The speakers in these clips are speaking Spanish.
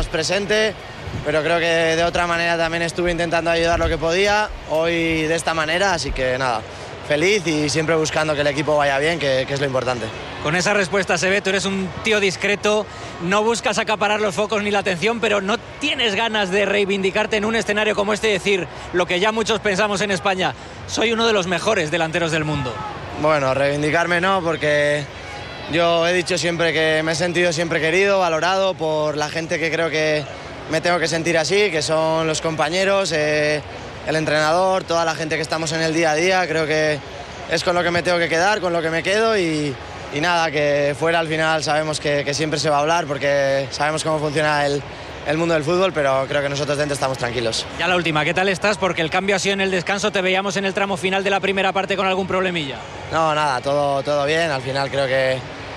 presente, pero creo que de otra manera también estuve intentando ayudar lo que podía, hoy de esta manera, así que nada, feliz y siempre buscando que el equipo vaya bien, que es lo importante. Con esa respuesta se ve, tú eres un tío discreto, no buscas acaparar los focos ni la atención, pero no tienes ganas de reivindicarte en un escenario como este y decir lo que ya muchos pensamos en España, soy uno de los mejores delanteros del mundo. Bueno, reivindicarme no, porque yo he dicho siempre que me he sentido siempre querido, valorado por la gente que creo que me tengo que sentir así, que son los compañeros, el entrenador, toda la gente que estamos en el día a día. Creo que es con lo que me tengo que quedar, con lo que me quedo y nada, que fuera al final sabemos que siempre se va a hablar porque sabemos cómo funciona el mundo del fútbol, pero creo que nosotros dentro estamos tranquilos. Ya la última, ¿qué tal estás? Porque el cambio ha sido en el descanso, te veíamos en el tramo final de la primera parte con algún problemilla. No, nada, todo bien, al final creo que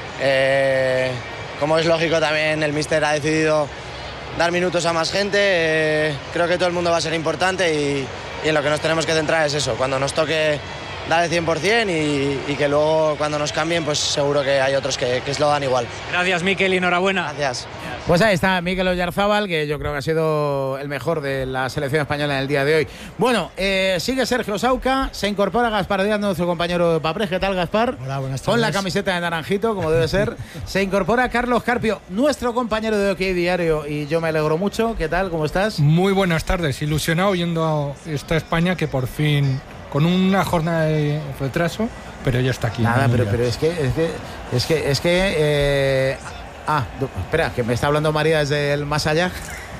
como es lógico también el míster ha decidido dar minutos a más gente, creo que todo el mundo va a ser importante y en lo que nos tenemos que centrar es eso, cuando nos toque dar el 100% y que luego cuando nos cambien pues seguro que hay otros que se lo dan igual. Gracias, Mikel, y enhorabuena. Gracias. Pues ahí está Mikel Oyarzábal, que yo creo que ha sido el mejor de la selección española en el día de hoy. Bueno, sigue Sergio Sauca, se incorpora Gaspar Díaz, nuestro compañero de Papres. ¿Qué tal, Gaspar? Hola, buenas tardes. Con la camiseta de naranjito, como debe ser. Se incorpora Carlos Carpio, nuestro compañero de OK Diario, y yo me alegro mucho. ¿Qué tal? ¿Cómo estás? Muy buenas tardes, ilusionado yendo a esta España que por fin, con una jornada de retraso, pero ya está aquí. Nada, pero es que espera, que me está hablando María desde el más allá.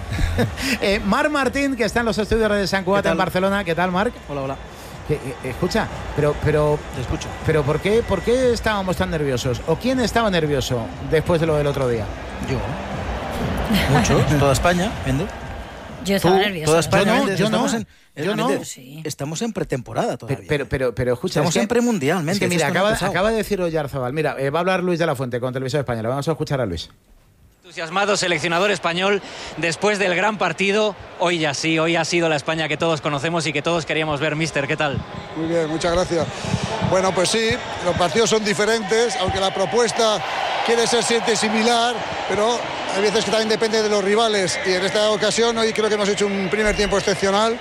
Marc Martín, que está en los estudios de Sant Cugat en Barcelona. ¿Qué tal, Marc? Hola. Escucha, pero Te escucho. Pero ¿por qué estábamos tan nerviosos? ¿O quién estaba nervioso después de lo del otro día? Yo. Muchos, toda España, ¿vende? Yo estaba nerviosa. Toda España, yo no. Sí. Estamos en pretemporada todavía. Pero escucha, estamos en premundial, es que mira, acaba de decir Oyarzábal. Mira, va a hablar Luis de la Fuente con Televisión Española. Vamos a escuchar a Luis. Entusiasmado seleccionador español después del gran partido. Hoy ha sido la España que todos conocemos y que todos queríamos ver, míster. ¿Qué tal? Muy bien, muchas gracias. Bueno, pues sí, los partidos son diferentes, aunque la propuesta quiere ser siempre similar, pero hay veces que también depende de los rivales. Y en esta ocasión hoy creo que hemos hecho un primer tiempo excepcional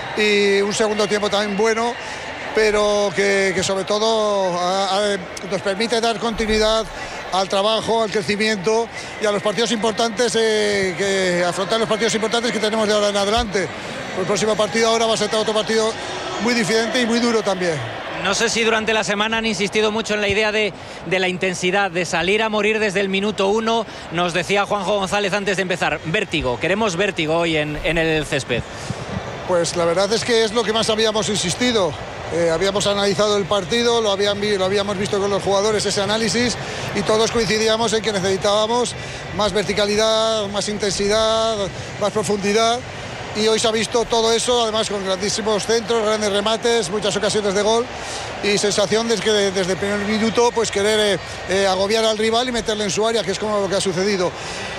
y un segundo tiempo también bueno, pero que sobre todo nos permite dar continuidad al trabajo, al crecimiento y a los partidos importantes, afrontar los partidos importantes que tenemos de ahora en adelante. El próximo partido ahora va a ser otro partido muy diferente y muy duro también. No sé si durante la semana han insistido mucho en la idea de la intensidad, de salir a morir desde el minuto 1. Nos decía Juanjo González antes de empezar, vértigo, queremos vértigo hoy en el césped. Pues la verdad es que es lo que más habíamos insistido. Habíamos analizado el partido, lo habíamos visto con los jugadores, ese análisis, y todos coincidíamos en que necesitábamos más verticalidad, más intensidad, más profundidad. Y hoy se ha visto todo eso, además con grandísimos centros, grandes remates, muchas ocasiones de gol y sensación de que desde el primer minuto pues querer agobiar al rival y meterle en su área, que es como lo que ha sucedido.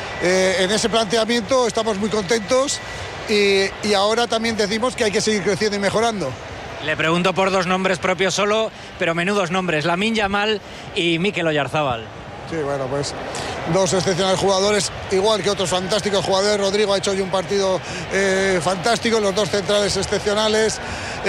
En ese planteamiento estamos muy contentos y ahora también decimos que hay que seguir creciendo y mejorando. Le pregunto por dos nombres propios solo, pero menudos nombres, Lamine Yamal y Mikel Oyarzábal. Sí, bueno, pues dos excepcionales jugadores, igual que otros fantásticos jugadores. Rodrigo ha hecho hoy un partido fantástico, los dos centrales excepcionales.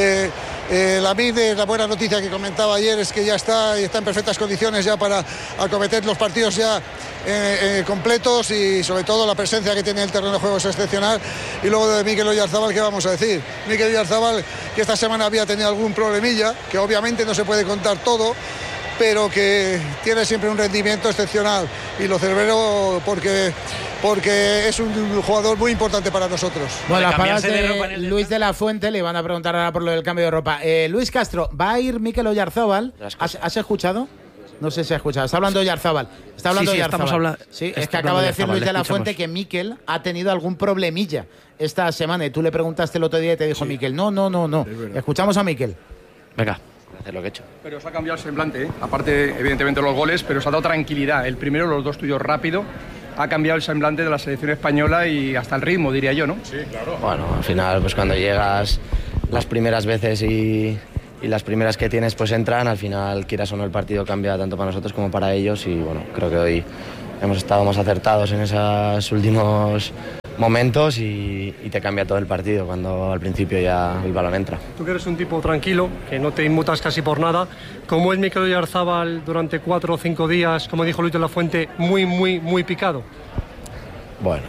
Lamine, la buena noticia que comentaba ayer es que ya está en perfectas condiciones ya para acometer los partidos ya completos, y sobre todo la presencia que tiene en el terreno de juego es excepcional. Y luego de Mikel Oyarzábal, ¿qué vamos a decir? Mikel Oyarzábal, que esta semana había tenido algún problemilla, que obviamente no se puede contar todo, pero que tiene siempre un rendimiento excepcional, y lo celebro porque es un jugador muy importante para nosotros. Bueno, las palabras de Luis de la Fuente, le van a preguntar ahora por lo del cambio de ropa. Luis Castro, ¿va a ir Mikel Oyarzábal? ¿Has escuchado? No sé si has escuchado. Está hablando Oyarzábal. Está hablando Oyarzábal. Sí, es que acaba de decir Luis de la Fuente que Mikel ha tenido algún problemilla esta semana, y tú le preguntaste el otro día y te dijo Mikel, no. Escuchamos a Mikel. Venga. Hacer lo que he hecho. Pero os ha cambiado el semblante, ¿eh? Aparte, evidentemente, los goles, pero os ha dado tranquilidad. El primero, los dos tuyos rápido, ha cambiado el semblante de la selección española y hasta el ritmo, diría yo, ¿no? Sí, claro. Bueno, al final, pues cuando llegas las primeras veces y las primeras que tienes pues entran, al final, quieras o no, el partido cambia tanto para nosotros como para ellos, y bueno, creo que hoy hemos estado más acertados en esos últimos momentos y te cambia todo el partido cuando al principio ya el balón entra. Tú que eres un tipo tranquilo, que no te inmutas casi por nada, ¿cómo es Mikel Oyarzábal durante 4 o 5 días, como dijo Luis de la Fuente, muy picado? Bueno,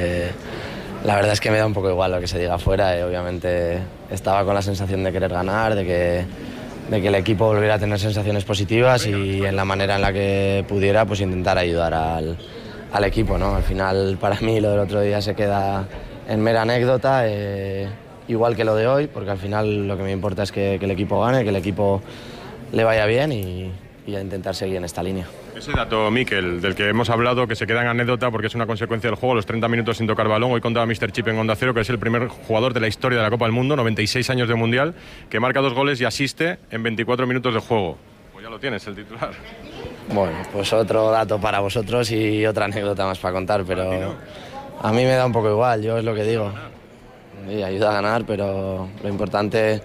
la verdad es que me da un poco igual lo que se diga afuera. Obviamente estaba con la sensación de querer ganar, de que el equipo volviera a tener sensaciones positivas y en la manera en la que pudiera pues intentar ayudar al equipo, ¿no? Al final para mí lo del otro día se queda en mera anécdota, igual que lo de hoy, porque al final lo que me importa es que el equipo gane, que el equipo le vaya bien y a intentar seguir en esta línea. Ese dato, Mikel, del que hemos hablado, que se queda en anécdota porque es una consecuencia del juego, los 30 minutos sin tocar balón. Hoy contaba Mr. Chip en Onda Cero que es el primer jugador de la historia de la Copa del Mundo, 96 años de Mundial, que marca 2 goles y asiste en 24 minutos de juego. Pues ya lo tienes, el titular. Bueno, pues otro dato para vosotros y otra anécdota más para contar, pero a mí me da un poco igual, yo es lo que digo. Sí, ayuda a ganar, pero lo importante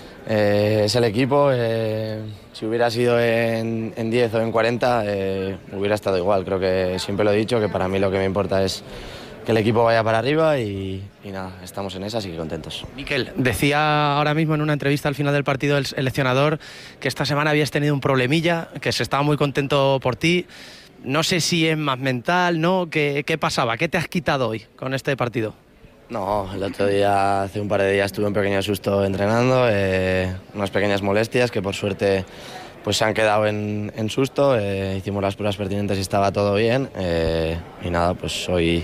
es el equipo. Si hubiera sido en 10 o en 40, hubiera estado igual. Creo que siempre lo he dicho, que para mí lo que me importa es que el equipo vaya para arriba y nada, estamos en esa, así que contentos. Mikel, decía ahora mismo en una entrevista al final del partido el seleccionador que esta semana habías tenido un problemilla, que se estaba muy contento por ti. No sé si es más mental, ¿no? ¿Qué pasaba? ¿Qué te has quitado hoy con este partido? No, el otro día, hace un par de días, tuve un pequeño susto entrenando, unas pequeñas molestias que por suerte pues se han quedado en susto. Hicimos las pruebas pertinentes y estaba todo bien. Y nada, pues hoy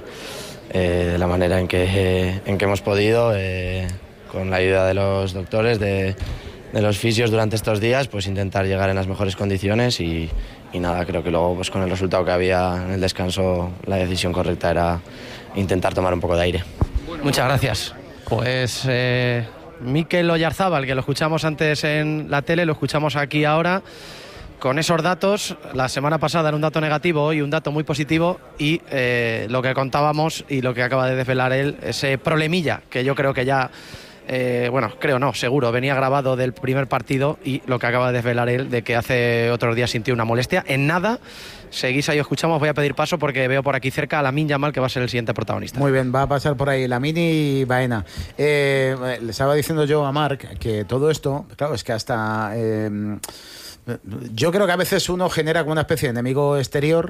de la manera en que hemos podido, con la ayuda de los doctores, de los fisios durante estos días, pues intentar llegar en las mejores condiciones y nada, creo que luego pues con el resultado que había en el descanso, la decisión correcta era intentar tomar un poco de aire. Muchas gracias. Pues Mikel Oyarzábal, que lo escuchamos antes en la tele, lo escuchamos aquí ahora. Con esos datos, la semana pasada era un dato negativo, hoy un dato muy positivo y lo que contábamos y lo que acaba de desvelar él, ese problemilla que yo creo que ya, seguro, venía grabado del primer partido y lo que acaba de desvelar él de que hace otros días sintió una molestia. En nada, seguís ahí, escuchamos, voy a pedir paso porque veo por aquí cerca a Lamine Yamal, que va a ser el siguiente protagonista. Muy bien, va a pasar por ahí Lamine y Baena. Le estaba diciendo yo a Marc que todo esto, claro, es que hasta... yo creo que a veces uno genera como una especie de enemigo exterior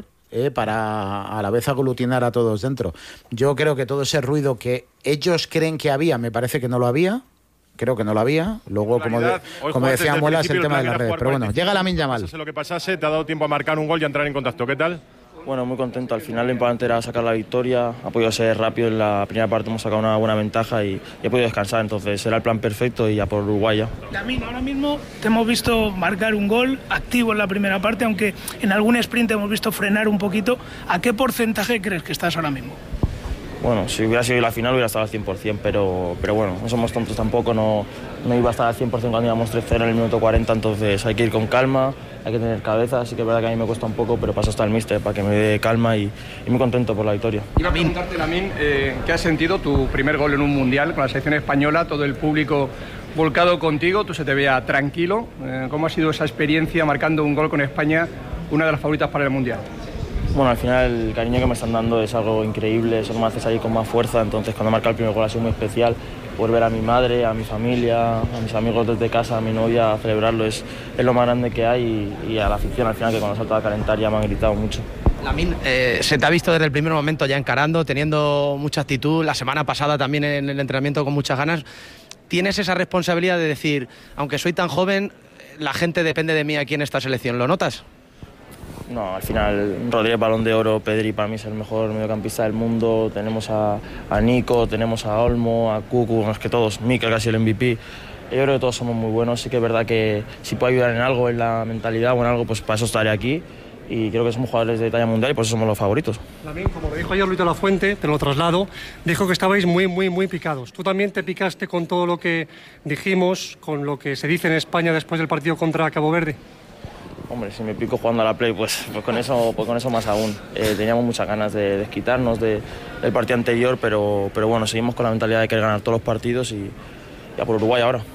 para a la vez aglutinar a todos dentro. Yo creo que todo ese ruido que ellos creen que había, me parece que no lo había. Creo que no lo había. Luego, como decía Muelas, el tema de las redes. Pero bueno, llega Lamine Yamal. Pasase lo que pasase, te ha dado tiempo a marcar un gol y a entrar en contacto. ¿Qué tal? Bueno, muy contento. Al final lo importante era sacar la victoria. Ha podido ser rápido. En la primera parte hemos sacado una buena ventaja y he podido descansar. Entonces era el plan perfecto y ya por Uruguay ya. Lamine, ahora mismo te hemos visto marcar un gol activo en la primera parte, aunque en algún sprint hemos visto frenar un poquito. ¿A qué porcentaje crees que estás ahora mismo? Bueno, si hubiera sido la final hubiera estado al 100%, pero bueno, no somos tontos tampoco, no iba a estar al 100% cuando íbamos 3-0 en el minuto 40, entonces hay que ir con calma, hay que tener cabeza, así que es verdad que a mí me cuesta un poco, pero paso hasta el míster para que me dé calma y muy contento por la victoria. Iba a preguntarte, Lamine, ¿qué has sentido tu primer gol en un mundial con la selección española, todo el público volcado contigo, tú se te veía tranquilo? ¿Cómo ha sido esa experiencia marcando un gol con España, una de las favoritas para el mundial? Bueno, al final el cariño que me están dando es algo increíble, eso me hace salir con más fuerza, entonces cuando marca el primer gol ha sido muy especial, poder ver a mi madre, a mi familia, a mis amigos desde casa, a mi novia, a celebrarlo es lo más grande que hay y a la afición al final que cuando salta a calentar ya me han gritado mucho. Lamine, se te ha visto desde el primer momento ya encarando, teniendo mucha actitud, la semana pasada también en el entrenamiento con muchas ganas. ¿Tienes esa responsabilidad de decir, aunque soy tan joven, la gente depende de mí aquí en esta selección? ¿Lo notas? No, al final Rodríguez, Balón de Oro, Pedri para mí es el mejor mediocampista del mundo, tenemos a Nico, tenemos a Olmo, a Cucu, es que todos, Mikel casi el MVP, yo creo que todos somos muy buenos, sí que es verdad que si puedo ayudar en algo, en la mentalidad o en algo, pues para eso estaré aquí y creo que somos jugadores de talla mundial y por eso somos los favoritos. Lamine, como lo dijo ayer Luis de la Fuente, te lo traslado, dijo que estabais muy picados. ¿Tú también te picaste con todo lo que dijimos, con lo que se dice en España después del partido contra Cabo Verde? Hombre, si me pico jugando a la Play, pues con eso más aún. Teníamos muchas ganas de desquitarnos del partido anterior, pero bueno, seguimos con la mentalidad de querer ganar todos los partidos y ya por Uruguay ahora.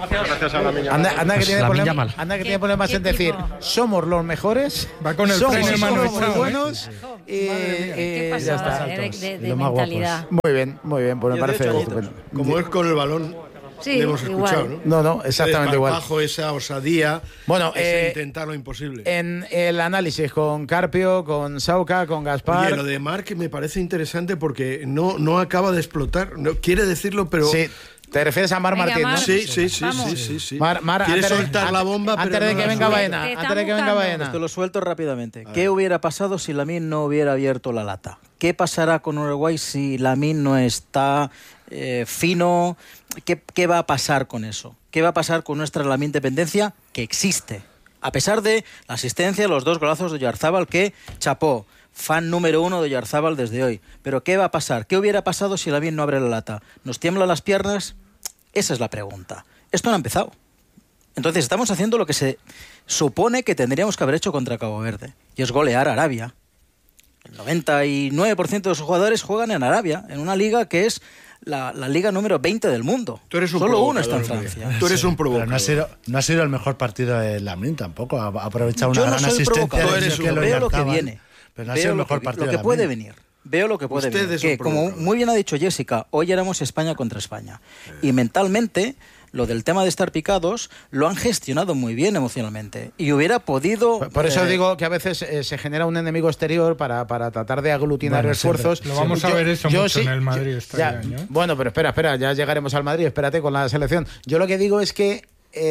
Gracias a la Miña. Anda que tiene problemas en decir, somos los mejores, va con el somos muy buenos y ya está. De mentalidad. Muy bien, pues me parece estupendo. Como es con el balón, sí, le hemos escuchado, ¿no? No, exactamente igual. Bajo esa osadía, intentar lo imposible. En el análisis con Carpio, con Sauca, con Gaspar. Oye, lo de Marc me parece interesante porque no acaba de explotar. No quiere decirlo, pero. Sí. ¿Te refieres a Mar Martín, no? Sí. Mar, quiere soltar la bomba, antes pero de que venga Baena. Esto lo suelto rápidamente. ¿Qué hubiera pasado si Lamine no hubiera abierto la lata? ¿Qué pasará con Uruguay si Lamine no está fino? ¿Qué va a pasar con eso? ¿Qué va a pasar con nuestra Lamine dependencia que existe? A pesar de la asistencia, los 2 golazos de Oyarzábal que chapó. Fan número 1 de Oyarzábal desde hoy. Pero ¿qué va a pasar? ¿Qué hubiera pasado si Lamine no abre la lata? ¿Nos tiemblan las piernas? Esa es la pregunta. Esto no ha empezado. Entonces estamos haciendo lo que se supone que tendríamos que haber hecho contra Cabo Verde. Y es golear a Arabia. El 99% de los jugadores juegan en Arabia, en una liga que es la liga número 20 del mundo. Solo uno está en Francia. Tú eres un provocador. No ha sido el mejor partido de Lamine tampoco. Ha aprovechado una gran asistencia. Veo lo que viene. Pero no ha sido el mejor partido. Lo que puede venir. Veo lo que puede venir. Que, como muy bien ha dicho Jessica, hoy éramos España contra España. Y mentalmente, lo del tema de estar picados, lo han gestionado muy bien emocionalmente. Y hubiera podido... Por eso digo que a veces se genera un enemigo exterior para tratar de aglutinar esfuerzos. Lo vamos a ver eso mucho en el Madrid este año. Bueno, pero espera, ya llegaremos al Madrid. Espérate con la selección. Yo lo que digo es que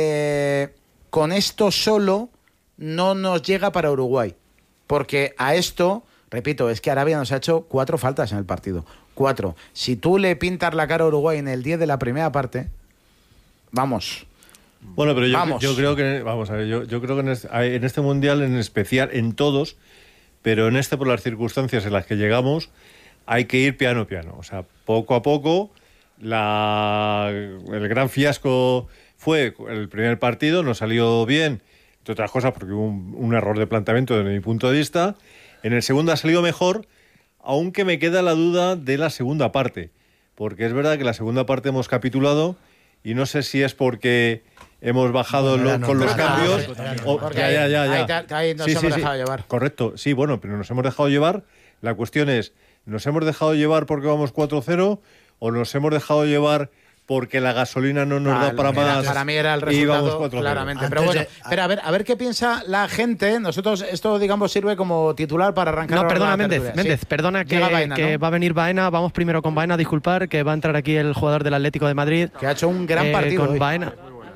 con esto solo no nos llega para Uruguay. Porque a esto, repito, es que Arabia nos ha hecho 4 faltas en el partido. 4. Si tú le pintas la cara a Uruguay en el 10 de la primera parte, vamos. Bueno, pero yo creo que, vamos a ver, yo creo que en este Mundial en especial, en todos, pero en este por las circunstancias en las que llegamos, hay que ir piano a piano. O sea, poco a poco, el gran fiasco fue el primer partido, nos salió bien, entre otras cosas porque hubo un error de planteamiento desde mi punto de vista. En el segundo ha salido mejor, aunque me queda la duda de la segunda parte, porque es verdad que la segunda parte hemos capitulado y no sé si es porque hemos bajado con los cambios ahí nos hemos dejado llevar. Correcto, sí, bueno, pero nos hemos dejado llevar. La cuestión es, ¿nos hemos dejado llevar porque vamos 4-0 o nos hemos dejado llevar porque la gasolina no nos da para más? Para mí era el resultado, claramente. Pero bueno, espera, a ver qué piensa la gente. Nosotros, esto, digamos, sirve como titular para arrancar. No, perdona, Méndez, perdona que va a venir Baena. Vamos primero con Baena, disculpar, que va a entrar aquí el jugador del Atlético de Madrid. Que ha hecho un gran partido con hoy. Baena.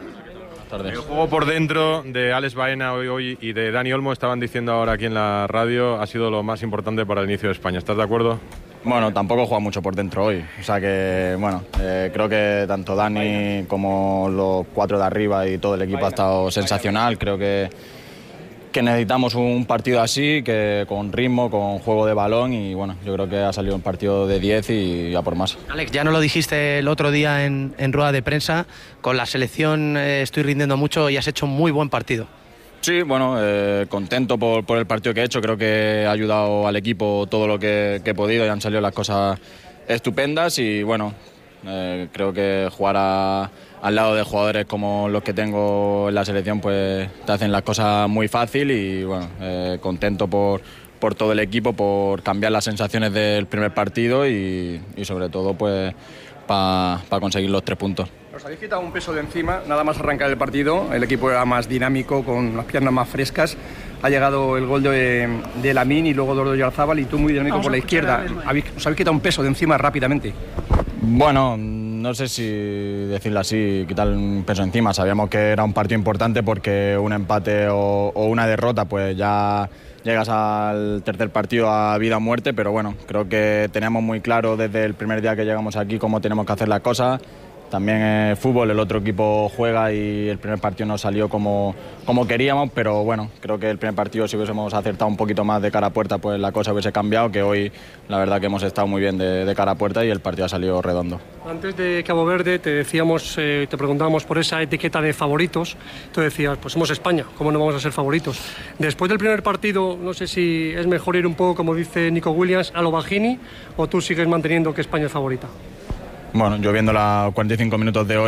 El juego por dentro de Alex Baena hoy y de Dani Olmo, estaban diciendo ahora aquí en la radio, ha sido lo más importante para el inicio de España. ¿Estás de acuerdo? Bueno, tampoco juega mucho por dentro hoy. O sea que, bueno, creo que tanto Dani como los 4 de arriba y todo el equipo ha estado sensacional. Creo que necesitamos un partido así, que con ritmo, con juego de balón, y bueno, yo creo que ha salido un partido de 10 y a por más. Alex, ya no lo dijiste el otro día en rueda de prensa, con la selección estoy rindiendo mucho y has hecho un muy buen partido. Sí, bueno, contento por el partido que he hecho. Creo que he ayudado al equipo todo lo que he podido y han salido las cosas estupendas y bueno, creo que jugar al lado de jugadores como los que tengo en la selección pues te hacen las cosas muy fácil y bueno, contento por todo el equipo, por cambiar las sensaciones del primer partido y sobre todo pues para conseguir los 3 puntos. Os habéis quitado un peso de encima, nada más arrancar el partido, el equipo era más dinámico, con las piernas más frescas, ha llegado el gol de Lamine y luego de Oyarzábal y tú muy dinámico por la izquierda. Os habéis quitado un peso de encima rápidamente. Bueno, no sé si decirlo así, quitar un peso encima. Sabíamos que era un partido importante porque un empate o una derrota pues ya llegas al tercer partido a vida o muerte, pero bueno, creo que teníamos muy claro desde el primer día que llegamos aquí cómo tenemos que hacer las cosas. También fútbol, el otro equipo juega y el primer partido no salió como queríamos, pero bueno, creo que el primer partido si hubiésemos acertado un poquito más de cara a puerta, pues la cosa hubiese cambiado, que hoy la verdad que hemos estado muy bien de cara a puerta y el partido ha salido redondo. Antes de Cabo Verde te decíamos, te preguntábamos por esa etiqueta de favoritos, tú decías, pues somos España, ¿cómo no vamos a ser favoritos? Después del primer partido, no sé si es mejor ir un poco, como dice Nico Williams, a lo Bajini, o tú sigues manteniendo que España es favorita. Bueno, yo viendo los 45 minutos de hoy,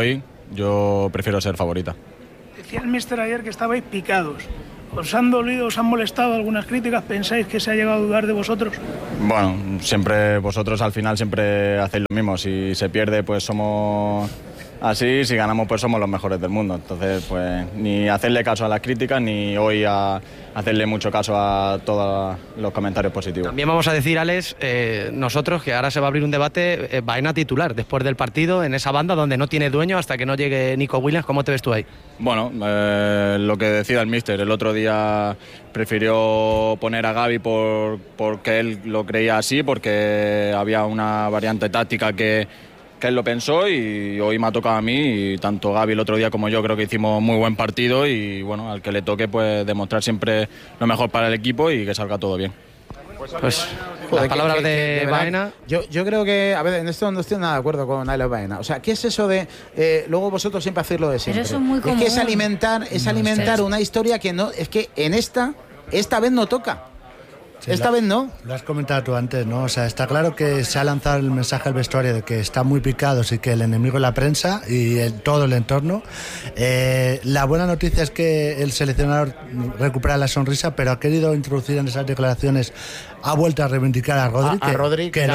Yo prefiero ser favorita. Decía el míster ayer que estabais picados. ¿Os han dolido, os han molestado algunas críticas? ¿Pensáis que se ha llegado a dudar de vosotros? Bueno, siempre vosotros al final siempre hacéis lo mismo. Si se pierde, pues somos así, si ganamos, pues somos los mejores del mundo. Entonces, pues ni hacerle caso a las críticas, ni hoy a hacerle mucho caso a todos los comentarios positivos. También vamos a decir, Alex, nosotros, que ahora se va a abrir un debate, Baena titular después del partido, en esa banda donde no tiene dueño hasta que no llegue Nico Williams. ¿Cómo te ves tú ahí? Bueno, lo que decida el míster. El otro día prefirió poner a Gavi porque él lo creía así, porque había una variante táctica que él lo pensó, y hoy me ha tocado a mí, y tanto Gavi el otro día como yo creo que hicimos muy buen partido, y bueno, al que le toque pues demostrar siempre lo mejor para el equipo y que salga todo bien. Pues las palabras de Baena. Yo creo que, a ver, en esto no estoy nada de acuerdo con Nailo Baena. O sea, ¿qué es eso de luego vosotros siempre hacéis lo de siempre? Pero eso es muy común. Es que es alimentar una historia que no, es que en esta vez no toca. Sí, esta vez no. Lo has comentado tú antes, ¿no? O sea, está claro que se ha lanzado el mensaje al vestuario de que están muy picados y que el enemigo es la prensa y todo el entorno. La buena noticia es que el seleccionador recupera la sonrisa, pero ha querido introducir en esas declaraciones, ha vuelto a reivindicar a Rodri, que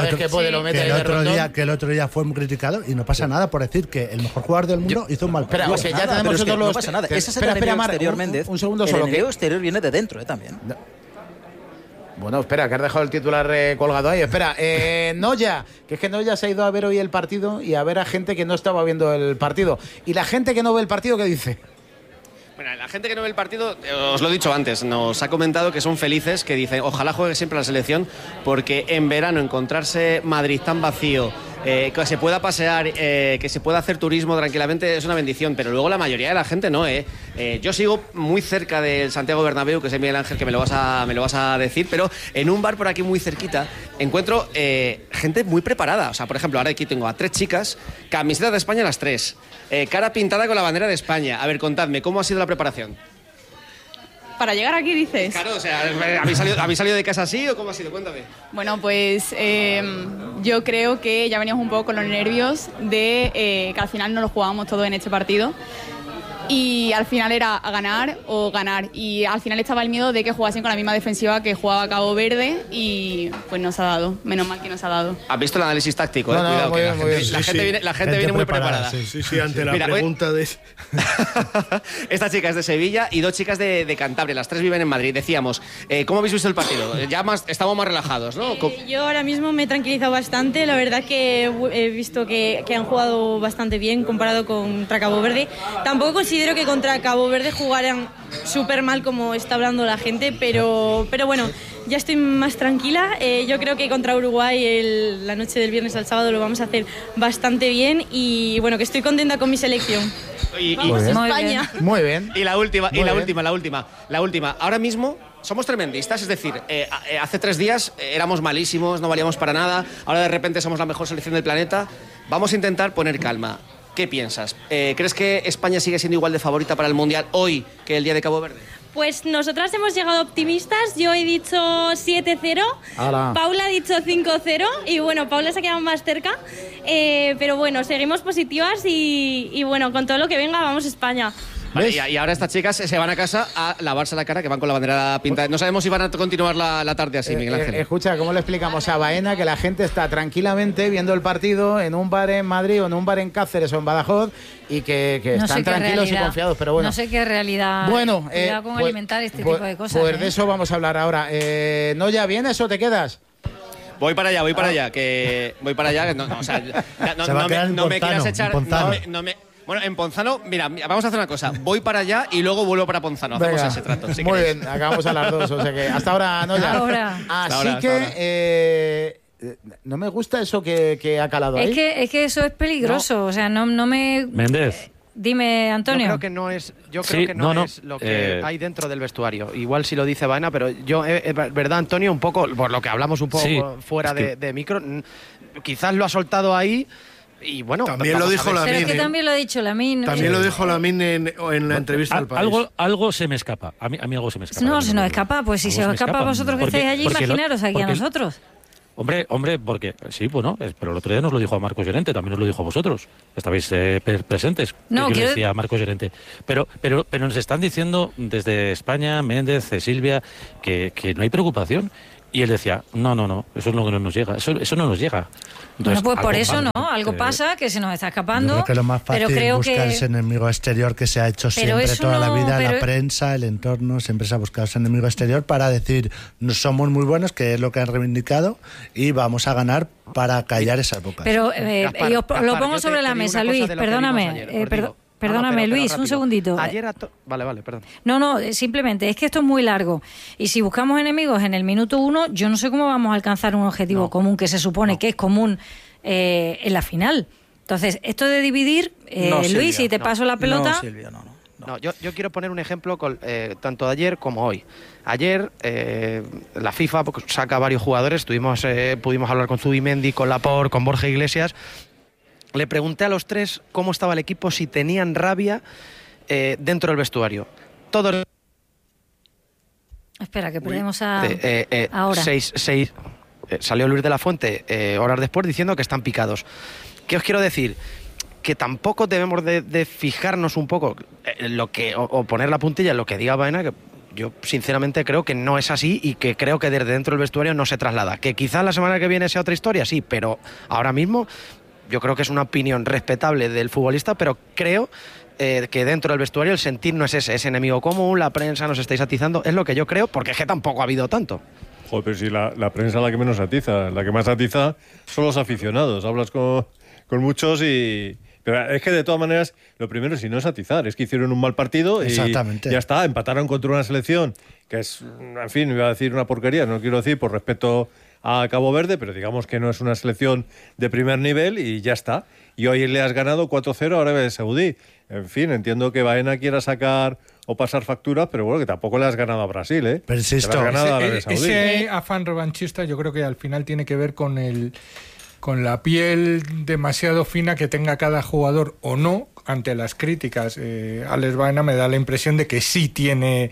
el otro día fue muy criticado, y no pasa nada por decir que el mejor jugador del mundo hizo un mal partido. Pero ya tenemos nosotros no pasa nada. Ese es el enemigo exterior, Méndez. Un segundo solo. El enemigo exterior viene de dentro, también. Bueno, espera, que has dejado el titular colgado ahí. Espera, Noya, que es que Noya se ha ido a ver hoy el partido y a ver a gente que no estaba viendo el partido. ¿Y la gente que no ve el partido qué dice? Bueno, la gente que no ve el partido, os lo he dicho antes, nos ha comentado que son felices, que dicen ojalá juegue siempre la selección, porque en verano encontrarse Madrid tan vacío, que se pueda pasear, que se pueda hacer turismo tranquilamente, es una bendición, pero luego la mayoría de la gente no, yo sigo muy cerca del Santiago Bernabéu, que es Miguel Ángel, que me lo vas a decir, pero en un bar por aquí muy cerquita encuentro gente muy preparada. O sea, por ejemplo, ahora aquí tengo a 3 chicas, camiseta de España las 3, cara pintada con la bandera de España. A ver, contadme, ¿cómo ha sido la preparación? Para llegar aquí, dices. Claro, o sea, ¿habéis salido de casa así o cómo ha sido? Cuéntame. Bueno, pues yo creo que ya veníamos un poco con los nervios de que al final no lo jugábamos todo en este partido. Y al final era a ganar o ganar. Y al final estaba el miedo de que jugasen con la misma defensiva que jugaba Cabo Verde, y pues nos ha dado. Menos mal que nos ha dado. ¿Has visto el análisis táctico? Cuidado, que la gente viene muy preparada. Sí, ante la pregunta de... Esta chica es de Sevilla y 2 chicas de Cantabria. Las 3 viven en Madrid. Decíamos, ¿cómo habéis visto el partido? Ya estamos más relajados, ¿no? Yo ahora mismo me he tranquilizado bastante. La verdad que he visto que han jugado bastante bien comparado contra Cabo Verde. Tampoco considero que contra Cabo Verde jugaran súper mal como está hablando la gente, pero bueno, ya estoy más tranquila. Yo creo que contra Uruguay la noche del viernes al sábado lo vamos a hacer bastante bien, y bueno, que estoy contenta con mi selección. Vamos, España. Muy bien. Y la última. Ahora mismo somos tremendistas, es decir, hace 3 días éramos malísimos, no valíamos para nada, ahora de repente somos la mejor selección del planeta. Vamos a intentar poner calma. ¿Qué piensas? ¿Crees que España sigue siendo igual de favorita para el Mundial hoy que el día de Cabo Verde? Pues nosotras hemos llegado optimistas. Yo he dicho 7-0, Paula ha dicho 5-0, y bueno, Paula se ha quedado más cerca, pero bueno, seguimos positivas y bueno, con todo lo que venga vamos a España. Vale, y ahora estas chicas se van a casa a lavarse la cara, que van con la bandera pintada. No sabemos si van a continuar la tarde así, Miguel Ángel. Escucha, ¿cómo le explicamos a Baena que la gente está tranquilamente viendo el partido en un bar en Madrid o en un bar en Cáceres o en Badajoz, y que no están tranquilos y confiados? Pero bueno, no sé qué realidad. Bueno, cuidado con alimentar este tipo de cosas. Pues de eso vamos a hablar ahora. ¿No ya vienes o te quedas? Voy para allá, que voy para allá. No me quieras echar. Bueno, en Ponzano, mira, vamos a hacer una cosa. Voy para allá y luego vuelvo para Ponzano. Hacemos ese trato. Muy bien, acabamos a las 2. O sea que hasta ahora, no ya. Así que no me gusta eso que ha calado ahí. Es que eso es peligroso. O sea, no me... Méndez. Dime, Antonio. Yo creo que no es lo que hay dentro del vestuario. Igual si lo dice Baena, pero yo, verdad, Antonio, un poco, por lo que hablamos un poco fuera de micro, quizás lo ha soltado ahí. Y bueno, también lo dijo Lamine. Pero es que también lo ha dicho Lamine. También lo dijo Lamine en la entrevista al País. Algo se me escapa. A mí algo se me escapa. No, se nos escapa. Pues si se os escapa a vosotros que estáis allí, imaginaros aquí a nosotros. Hombre, porque sí, bueno, pero el otro día nos lo dijo a Marcos Llorente, también nos lo dijo a vosotros. Estabais presentes. No, yo le decía a Marcos Llorente. Pero nos están diciendo desde España, Méndez, Silvia, que no hay preocupación. Y él decía, no, eso es lo que no nos llega, eso no nos llega. bueno, Entonces, pues por eso algo pasa, que se nos está escapando. Yo creo que lo más fácil es buscar ese enemigo exterior que se ha hecho siempre toda la vida, la prensa, el entorno, siempre se ha buscado ese enemigo exterior para decir, no somos muy buenos, que es lo que han reivindicado, y vamos a ganar para callar esas bocas. Pero yo lo pongo sobre la mesa, Luis, perdóname, Luis, un segundito. Vale, perdón. No, simplemente es que esto es muy largo. Y si buscamos enemigos en el minuto 1, yo no sé cómo vamos a alcanzar un objetivo común que se supone que es común en la final. Entonces, esto de dividir, Luis, si te paso la pelota... No, Silvia, no, yo quiero poner un ejemplo tanto de ayer como hoy. Ayer la FIFA saca varios jugadores, pudimos hablar con Zubimendi, con Laporte, con Borja Iglesias. Le pregunté a los tres cómo estaba el equipo, si tenían rabia dentro del vestuario. Todos... Espera, que perdemos ahora. Salió Luis de la Fuente horas después diciendo que están picados. ¿Qué os quiero decir? Que tampoco debemos de fijarnos un poco en lo que, o poner la puntilla en lo que diga Baena, que yo sinceramente creo que no es así y que creo que desde dentro del vestuario no se traslada. Que quizás la semana que viene sea otra historia, sí, pero ahora mismo... Yo creo que es una opinión respetable del futbolista, pero creo que dentro del vestuario el sentir no es ese enemigo común, la prensa nos estáis atizando, es lo que yo creo, porque es que tampoco ha habido tanto. Joder, pero si la prensa es la que menos atiza, la que más atiza son los aficionados, hablas con muchos y... Pero es que de todas maneras, lo primero, si no es atizar, es que hicieron un mal partido y ya está, empataron contra una selección que es, en fin, iba a decir una porquería, no quiero decir por respeto a Cabo Verde, pero digamos que no es una selección de primer nivel y ya está. Y hoy le has ganado 4-0 a Arabia Saudí. En fin, entiendo que Baena quiera sacar o pasar facturas, pero bueno, que tampoco le has ganado a Brasil, ¿eh? Persisto. Ese afán revanchista yo creo que al final tiene que ver con la piel demasiado fina que tenga cada jugador o no ante las críticas. Alex Baena me da la impresión de que sí tiene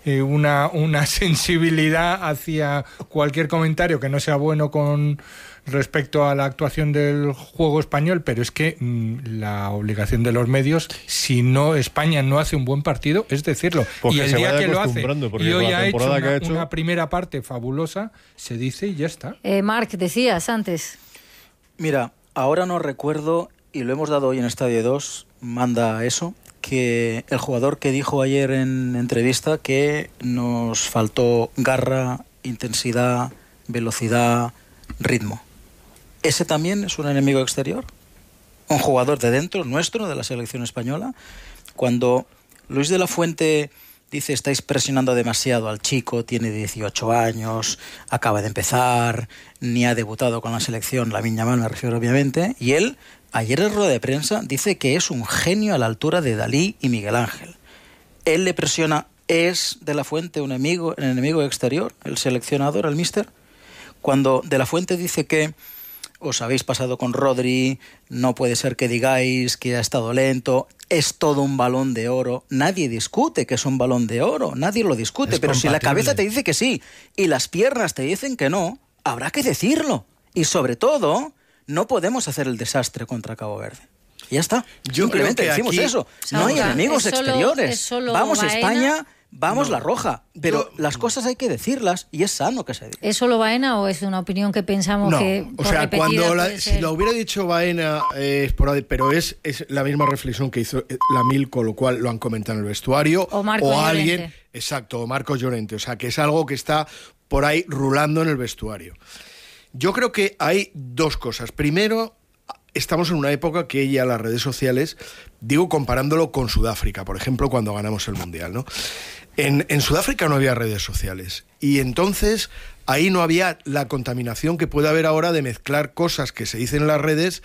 una sensibilidad hacia cualquier comentario que no sea bueno con respecto a la actuación del juego español, pero es que la obligación de los medios, si no España no hace un buen partido, es decirlo. Porque y el día que lo hace y hoy ha hecho una primera parte fabulosa, se dice y ya está. Marc, decías antes. Mira, ahora no recuerdo, y lo hemos dado hoy en Estadio 2, manda eso, que el jugador que dijo ayer en entrevista que nos faltó garra, intensidad, velocidad, ritmo. ¿Ese también es un enemigo exterior? ¿Un jugador de dentro, nuestro, de la selección española? Cuando Luis de la Fuente dice, estáis presionando demasiado al chico, tiene 18 años, acaba de empezar, ni ha debutado con la selección, Lamine Yamal me refiero obviamente, y él, ayer en rueda de prensa, dice que es un genio a la altura de Dalí y Miguel Ángel. Él le presiona, ¿es de la Fuente un enemigo exterior, el seleccionador, el míster? Cuando de la Fuente dice que os habéis pasado con Rodri, no puede ser que digáis que ha estado lento, es todo un balón de oro. Nadie discute que es un balón de oro, nadie lo discute, pero si la cabeza te dice que sí y las piernas te dicen que no, habrá que decirlo. Y sobre todo, no podemos hacer el desastre contra Cabo Verde. Y ya está. Simplemente decimos eso. No hay enemigos exteriores. Vamos a España... Vamos, la roja, pero las cosas hay que decirlas y es sano que se diga. ¿Es solo Baena o es una opinión que pensamos que o sea, si lo hubiera dicho Baena, pero es la misma reflexión que hizo Lamil, con lo cual lo han comentado en el vestuario. O alguien, Llorente. Exacto, o Marcos Llorente, o sea, que es algo que está por ahí rulando en el vestuario. Yo creo que hay dos cosas. Primero, estamos en una época que ya las redes sociales, digo comparándolo con Sudáfrica, por ejemplo, cuando ganamos el Mundial, ¿no? En Sudáfrica no había redes sociales y entonces ahí no había la contaminación que puede haber ahora de mezclar cosas que se dicen en las redes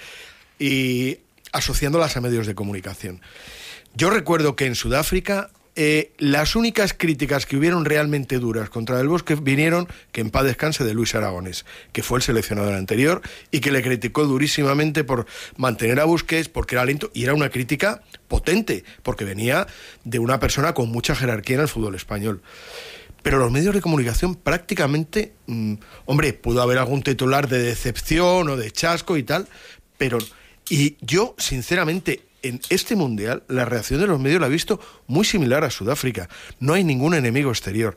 y asociándolas a medios de comunicación. Yo recuerdo que en Sudáfrica las únicas críticas que hubieron realmente duras contra Del Bosque vinieron, que en paz descanse, de Luis Aragonés, que fue el seleccionador anterior y que le criticó durísimamente por mantener a Busquets porque era lento, y era una crítica potente porque venía de una persona con mucha jerarquía en el fútbol español. pero los medios de comunicación prácticamente, hombre, pudo haber algún titular de decepción o de chasco y tal, pero, y yo, sinceramente, en este Mundial, la reacción de los medios la he visto muy similar a Sudáfrica. No hay ningún enemigo exterior.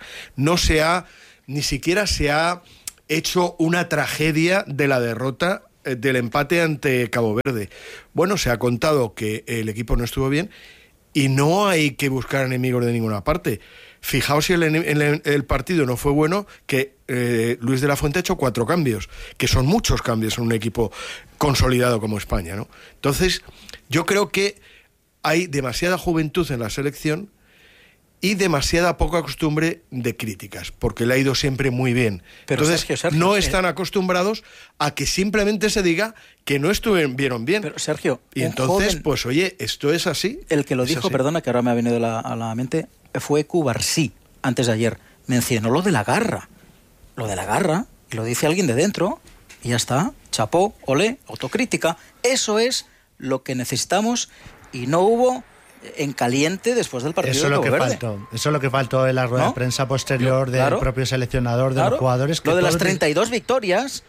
Ni siquiera se ha hecho una tragedia de la derrota del empate ante Cabo Verde. Bueno, se ha contado que el equipo no estuvo bien y no hay que buscar enemigos de ninguna parte. Fijaos si el partido no fue bueno, que Luis de la Fuente ha hecho 4 cambios, que son muchos cambios en un equipo consolidado como España, ¿no? Entonces, yo creo que hay demasiada juventud en la selección y demasiada poca costumbre de críticas, porque le ha ido siempre muy bien. Pero entonces, Sergio, no están acostumbrados a que simplemente se diga que no estuvieron bien. Pero Sergio, y entonces, pues oye, esto es así. El que lo dijo, perdona, que ahora me ha venido a la mente, fue Cubarsí, antes de ayer. Mencionó lo de la garra. Lo de la garra, y lo dice alguien de dentro, y ya está. Chapó, olé, autocrítica. Eso es lo que necesitamos, y no hubo en caliente después del partido. Eso es lo que faltó en la rueda de prensa posterior del propio seleccionador, de los jugadores. Que lo de las 32 victorias,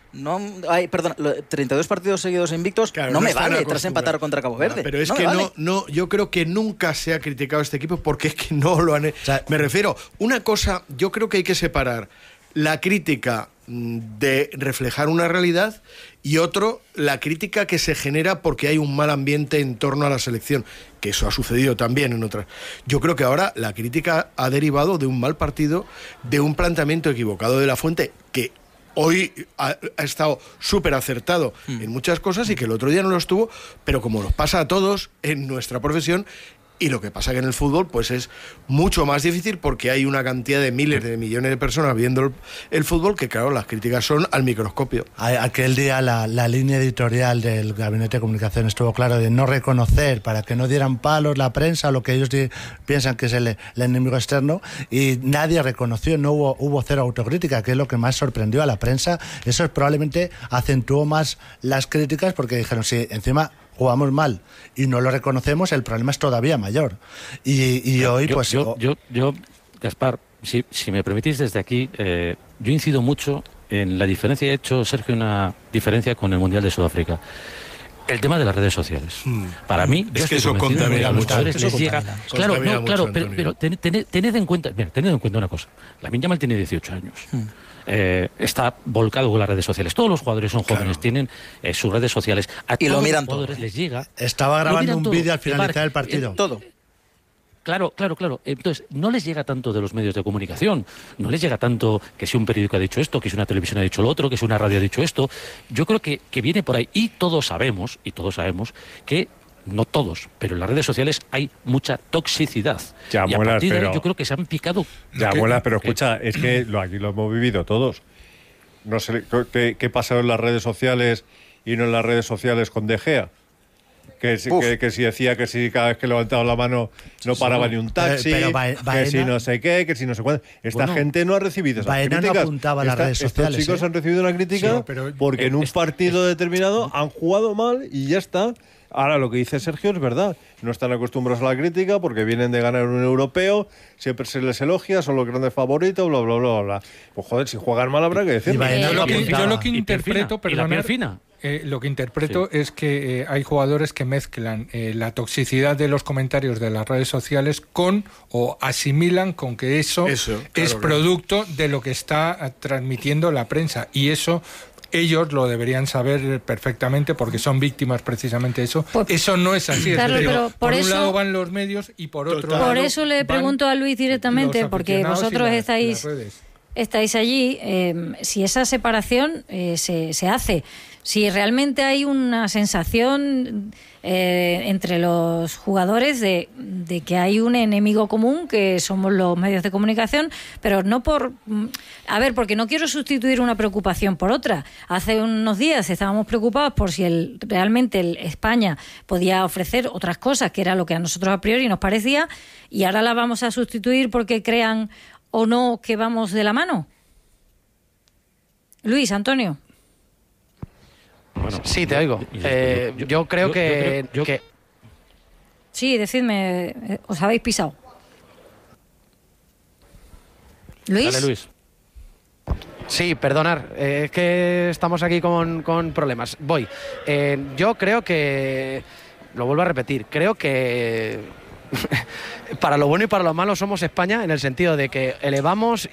32 partidos seguidos invictos, no me vale tras empatar contra Cabo Verde. Pero es que yo creo que nunca se ha criticado a este equipo porque es que no lo han... me refiero, una cosa, yo creo que hay que separar la crítica de reflejar una realidad y otro, la crítica que se genera porque hay un mal ambiente en torno a la selección, que eso ha sucedido también en otras. Yo creo que ahora la crítica ha derivado de un mal partido, de un planteamiento equivocado de la Fuente, que hoy ha estado súper acertado en muchas cosas y que el otro día no lo estuvo, pero como nos pasa a todos en nuestra profesión. Y lo que pasa que en el fútbol pues es mucho más difícil porque hay una cantidad de miles de millones de personas viendo el fútbol que, claro, las críticas son al microscopio. Aquel día la línea editorial del Gabinete de Comunicación estuvo claro de no reconocer, para que no dieran palos la prensa, lo que ellos piensan que es el enemigo externo, y nadie reconoció, no hubo cero autocrítica, que es lo que más sorprendió a la prensa. Eso probablemente acentuó más las críticas porque dijeron, si encima jugamos mal y no lo reconocemos, el problema es todavía mayor. Y hoy, pues... Yo, Gaspar, si me permitís desde aquí, yo incido mucho en la diferencia, he hecho, Sergio, una diferencia con el Mundial de Sudáfrica. El tema de las redes sociales. Para mí, es que eso contamina mucho. Les llega. Claro, pero tened en cuenta una cosa. Lamine Yamal tiene 18 años. Está volcado con las redes sociales. Todos los jugadores son jóvenes, tienen sus redes sociales. Y lo miran todo. Les llega. Estaba grabando un vídeo al finalizar el partido. Todo. Claro. Entonces, no les llega tanto de los medios de comunicación, no les llega tanto que si un periódico ha dicho esto, que si una televisión ha dicho lo otro, que si una radio ha dicho esto. Yo creo que viene por ahí. Y todos sabemos que, no todos, pero en las redes sociales hay mucha toxicidad. Ya, y a partir de ahí yo creo que se han picado. Ya, abuelas, pero escucha, es que aquí lo hemos vivido todos. No sé qué pasa en las redes sociales y no en las redes sociales con De Gea. Que si decía que si cada vez que levantaba la mano no paraba ni un taxi, que si no sé qué, que si no sé cuánto. Esta gente no ha recibido esas críticas. No apuntaba a las redes sociales. Estos chicos han recibido una crítica porque en un partido determinado han jugado mal y ya está. Ahora, lo que dice Sergio es verdad. No están acostumbrados a la crítica porque vienen de ganar un europeo, siempre se les elogia, son los grandes favoritos, bla, bla, bla, bla. Pues joder, si juegan mal habrá que decirlo. Yo lo que interpreto, lo que interpreto es que hay jugadores que mezclan la toxicidad de los comentarios de las redes sociales con, o asimilan con que eso es producto de lo que está transmitiendo la prensa. Y eso... ellos lo deberían saber perfectamente porque son víctimas precisamente de eso. Eso no es así. Claro, pero por un lado van los medios y por otro lado... Por eso le pregunto a Luis directamente, porque vosotros estáis allí, si esa separación se hace, si realmente hay una sensación entre los jugadores de que hay un enemigo común, que somos los medios de comunicación, pero no por... A ver, porque no quiero sustituir una preocupación por otra. Hace unos días estábamos preocupados por si realmente España podía ofrecer otras cosas, que era lo que a nosotros a priori nos parecía, y ahora la vamos a sustituir porque crean o no que vamos de la mano. Luis, Antonio. Bueno, sí, te oigo. Yo creo que... Sí, decidme, os habéis pisado. Luis. Dale, Luis. Sí, perdonar, es que estamos aquí con problemas. Voy. Yo creo que, lo vuelvo a repetir, creo que para lo bueno y para lo malo somos España, en el sentido de que elevamos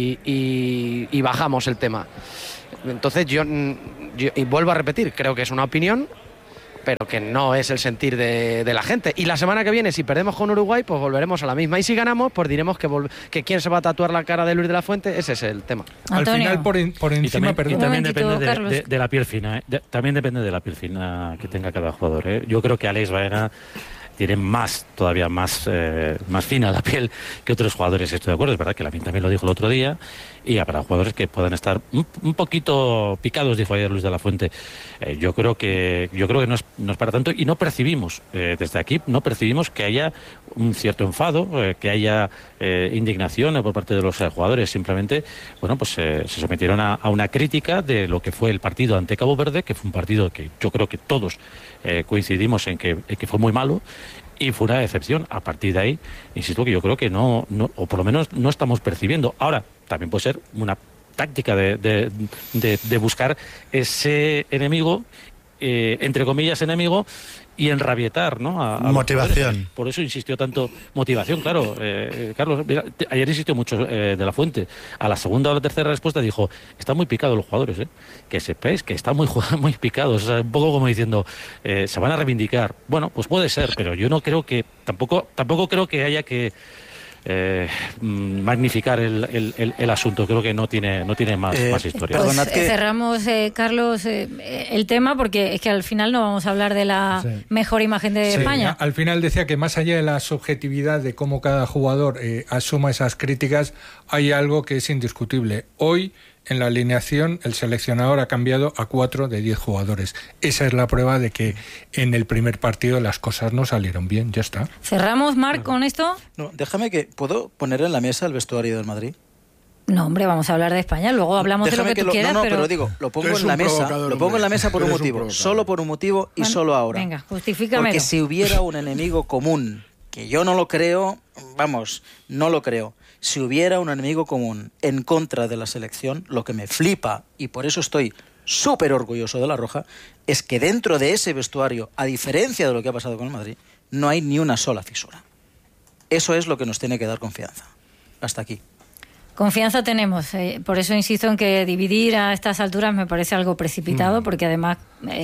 y bajamos el tema. Entonces yo y vuelvo a repetir, creo que es una opinión, pero que no es el sentir de la gente. Y la semana que viene, si perdemos con Uruguay, pues volveremos a la misma. Y si ganamos, pues diremos que quién se va a tatuar la cara de Luis de la Fuente. Ese es el tema. Antonio. Al final, por encima, y también depende de la piel fina. También depende de la piel fina que tenga cada jugador. Yo creo que Alex Baena tiene todavía más fina la piel que otros jugadores. Estoy de acuerdo, es verdad que Lamine también lo dijo el otro día, y habrá jugadores que puedan estar un poquito picados, dijo ayer Luis de la Fuente. Yo creo que no es para tanto, y no percibimos, desde aquí, no percibimos que haya un cierto enfado, que haya indignación por parte de los jugadores. Simplemente, bueno, pues se sometieron a una crítica de lo que fue el partido ante Cabo Verde, que fue un partido que yo creo que todos coincidimos en que fue muy malo, y fue una decepción. A partir de ahí, insisto que yo creo que no, o por lo menos no estamos percibiendo. Ahora, también puede ser una táctica de buscar ese enemigo, entre comillas enemigo, y enrabietar, ¿no? A motivación. Por eso insistió tanto. Motivación, claro. Carlos, mira, ayer insistió mucho de la Fuente. A la segunda o la tercera respuesta dijo: están muy picados los jugadores, que sepáis que están muy picados. O sea, un poco como diciendo, se van a reivindicar. Bueno, pues puede ser, pero yo no creo que, tampoco creo que haya que magnificar el asunto. Creo que no tiene más historia. Pues cerramos, Carlos, el tema, porque es que al final no vamos a hablar de la mejor imagen de España. Al final decía que más allá de la subjetividad de cómo cada jugador asuma esas críticas, hay algo que es indiscutible. Hoy, en la alineación, el seleccionador ha cambiado a 4 de 10 jugadores. Esa es la prueba de que en el primer partido las cosas no salieron bien. Ya está. ¿Cerramos, Marc, con esto? No, déjame que... ¿Puedo poner en la mesa el vestuario del Madrid? No, hombre, vamos a hablar de España. Luego hablamos de lo que tú quieras, pero digo, lo pongo en la mesa. Lo pongo en la mesa por un motivo. Solo por un motivo y solo ahora. Venga, justifícamelo. Porque si hubiera un enemigo común, que yo no lo creo, no lo creo. Si hubiera un enemigo común en contra de la selección, lo que me flipa, y por eso estoy súper orgulloso de La Roja, es que dentro de ese vestuario, a diferencia de lo que ha pasado con el Madrid, no hay ni una sola fisura. Eso es lo que nos tiene que dar confianza. Hasta aquí. Confianza tenemos, por eso insisto en que dividir a estas alturas me parece algo precipitado, porque además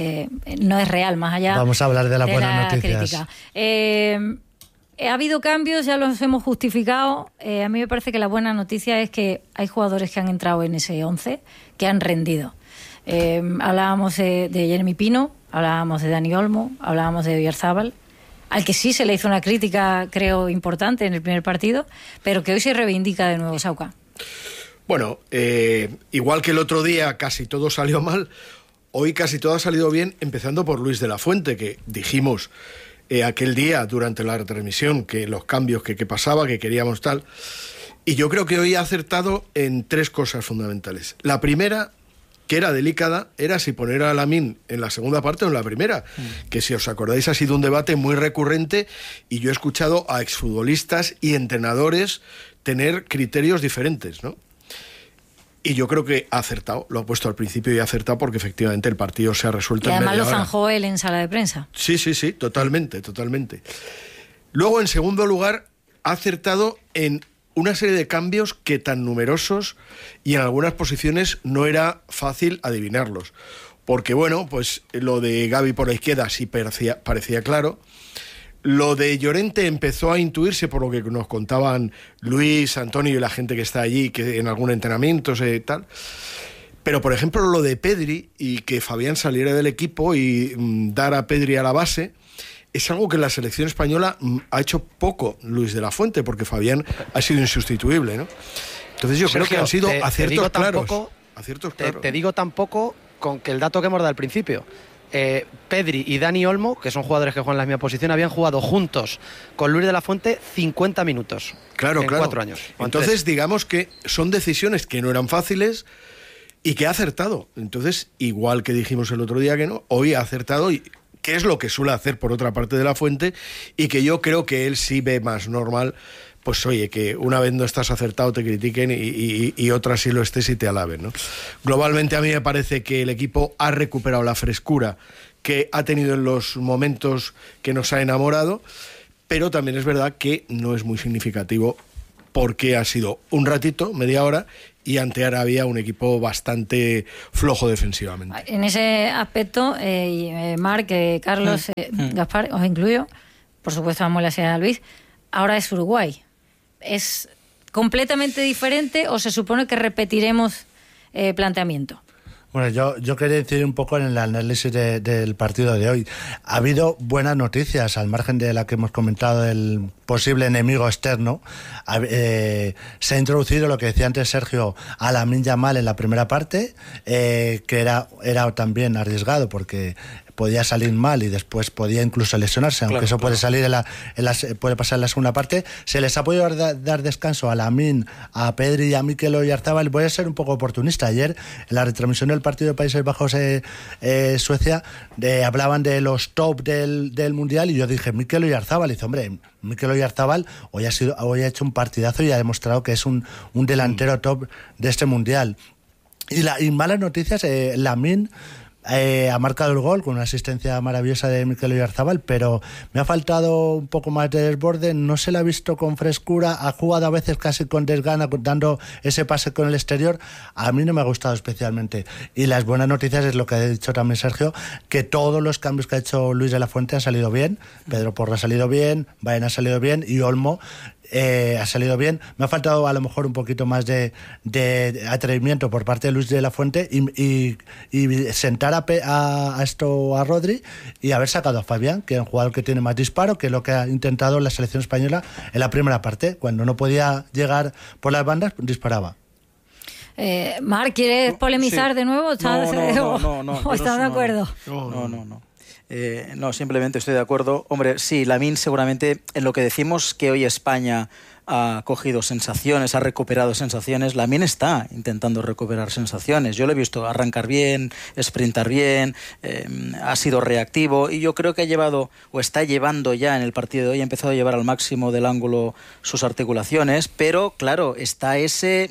no es real, más allá. Vamos a hablar de las buenas noticias. Crítica. Ha habido cambios, ya los hemos justificado. A mí me parece que la buena noticia es que hay jugadores que han entrado en ese 11, que han rendido. Hablábamos de Jeremy Pino, hablábamos de Dani Olmo, hablábamos de Oyarzábal, al que sí se le hizo una crítica, creo, importante en el primer partido, pero que hoy se reivindica de nuevo, Sauca. Bueno, igual que el otro día casi todo salió mal, hoy casi todo ha salido bien, empezando por Luis de la Fuente, que dijimos aquel día durante la retransmisión que los cambios que pasaba, que queríamos tal, y yo creo que hoy ha acertado en 3 cosas fundamentales. La primera, que era delicada, era si poner a Lamine en la segunda parte o en la primera, que si os acordáis ha sido un debate muy recurrente, y yo he escuchado a exfutbolistas y entrenadores tener criterios diferentes, ¿no? Y yo creo que ha acertado, lo ha puesto al principio y ha acertado, porque efectivamente el partido se ha resuelto en media hora. Y además lo zanjó él en sala de prensa. Sí, totalmente. Luego, en segundo lugar, ha acertado en una serie de cambios que tan numerosos y en algunas posiciones no era fácil adivinarlos. Porque bueno, pues lo de Gavi por la izquierda sí parecía claro. Lo de Llorente empezó a intuirse por lo que nos contaban Luis, Antonio y la gente que está allí, que en algún entrenamiento tal. Pero, por ejemplo, lo de Pedri, y que Fabián saliera del equipo y dar a Pedri a la base, es algo que la selección española ha hecho poco Luis de la Fuente, porque Fabián ha sido insustituible, ¿no? Entonces yo creo que han sido aciertos claros. Te digo tampoco con que el dato que hemos dado al principio. Pedri y Dani Olmo, que son jugadores que juegan en la misma posición, habían jugado juntos con Luis de la Fuente 50 minutos. Claro. 4 años. Entonces, digamos que son decisiones que no eran fáciles y que ha acertado. Entonces, igual que dijimos el otro día que no, hoy ha acertado, y que es lo que suele hacer por otra parte de la Fuente, y que yo creo que él sí ve más normal pues oye, que una vez no estás acertado te critiquen y otra sí lo estés y te alaben, ¿no? Globalmente a mí me parece que el equipo ha recuperado la frescura que ha tenido en los momentos que nos ha enamorado, pero también es verdad que no es muy significativo porque ha sido un ratito, media hora, y ante Arabia un equipo bastante flojo defensivamente. En ese aspecto, Marc, Carlos, Gaspar, os incluyo, por supuesto vamos a la Luis, ahora es Uruguay. ¿Es completamente diferente o se supone que repetiremos planteamiento? Bueno, yo quería incidir un poco en el análisis del partido de hoy. Ha habido buenas noticias, al margen de la que hemos comentado del posible enemigo externo. Se ha introducido, lo que decía antes Sergio, a Lamine Yamal en la primera parte, que era también arriesgado porque podía salir mal y después podía incluso lesionarse, aunque eso puede salir puede pasar en la segunda parte. Se les ha podido dar descanso a Lamine, a Pedri y a Mikel Oyarzabal. Voy a ser un poco oportunista. Ayer, en la retransmisión del partido de Países Bajos Suecia, hablaban de los top del Mundial y yo dije, Mikel Oyarzabal. Y dice, hombre, Mikel Oyarzabal hoy ha hecho un partidazo y ha demostrado que es un delantero top de este Mundial. Y malas noticias, Lamine ha marcado el gol con una asistencia maravillosa de Mikel Oyarzabal, pero me ha faltado un poco más de desborde, no se la ha visto con frescura, ha jugado a veces casi con desgana, dando ese pase con el exterior. A mí no me ha gustado especialmente. Y las buenas noticias es lo que ha dicho también Sergio, que todos los cambios que ha hecho Luis de la Fuente han salido bien. Pedro Porro ha salido bien, Baena ha salido bien y Olmo ha salido bien. Me ha faltado a lo mejor un poquito más de atrevimiento por parte de Luis de la Fuente y sentar a Rodri y haber sacado a Fabián, que es un jugador que tiene más disparo, que es lo que ha intentado la selección española en la primera parte. Cuando no podía llegar por las bandas, disparaba. Marc, ¿quieres polemizar de nuevo? No, ¿Estás de acuerdo? No, simplemente estoy de acuerdo. Hombre, sí, Lamine seguramente, en lo que decimos que hoy España ha cogido sensaciones, ha recuperado sensaciones, Lamine está intentando recuperar sensaciones. Yo lo he visto arrancar bien, sprintar bien, ha sido reactivo y yo creo que ha llevado, o está llevando ya en el partido de hoy, ha empezado a llevar al máximo del ángulo sus articulaciones, pero claro, está ese...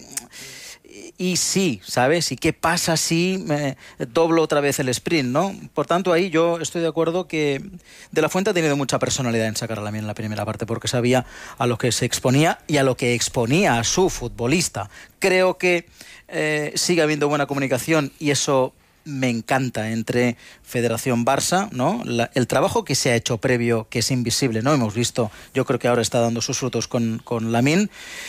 Y sí, ¿sabes? ¿Y qué pasa si me doblo otra vez el sprint, no? Por tanto, ahí yo estoy de acuerdo que De la Fuente ha tenido mucha personalidad en sacar a Lamine en la primera parte porque sabía a lo que se exponía y a lo que exponía a su futbolista. Creo que sigue habiendo buena comunicación y eso me encanta entre Federación Barça, ¿no? El trabajo que se ha hecho previo, que es invisible, ¿no? Hemos visto, yo creo que ahora está dando sus frutos con Lamine.